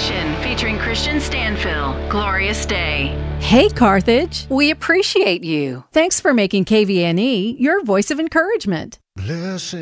Passion, featuring Christian Stanfill, Glorious Day. Hey, Carthage. We appreciate you. Thanks for making KVNE your voice of encouragement. Blessed